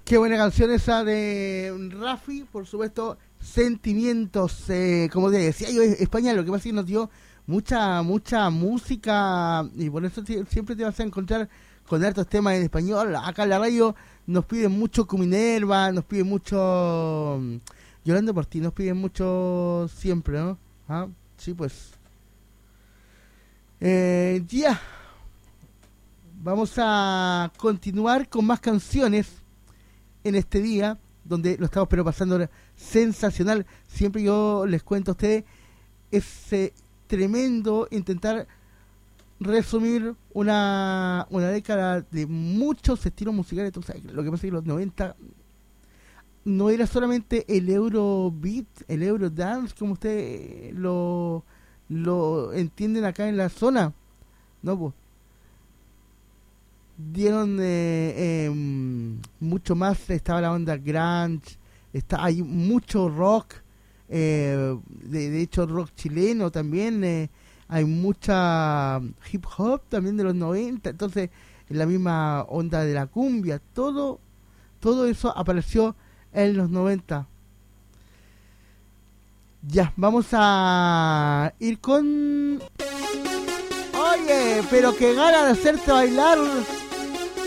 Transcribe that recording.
Qué buena canción esa de Rafi, por supuesto, Sentimientos, como te decía yo, España lo que pasa es que nos dio mucha música y por eso siempre te vas a encontrar con hartos temas en español. Acá en la radio nos piden mucho Cuminerva, nos piden mucho Llorando por ti, nos piden mucho siempre, ¿no? ¿Ah? Sí, pues. Ya. Vamos a continuar con más canciones en este día, donde lo estamos pero pasando sensacional. Siempre yo les cuento a ustedes, es tremendo intentar resumir una década de muchos estilos musicales. Entonces, lo que pasa es que los 90 no era solamente el Eurobeat, el Eurodance, como ustedes lo entienden acá en la zona, ¿no? Pues dieron mucho más. Estaba la onda grunge, hay mucho rock, de hecho rock chileno también, hay mucha hip hop también de los 90. Entonces en la misma onda de la cumbia, todo eso apareció en los 90. Ya, vamos a ir con... Oye, pero qué gana de hacerte bailar